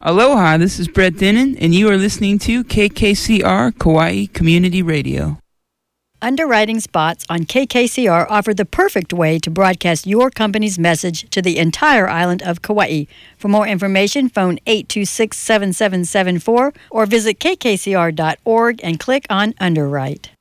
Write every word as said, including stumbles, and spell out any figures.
Aloha, this is Brett Denon, and you are listening to K K C R Kauai Community Radio. Underwriting spots on K K C R offer the perfect way to broadcast your company's message to the entire island of Kauai. For more information, phone eight two six, seven seven seven four or visit k k c r dot org and click on Underwrite.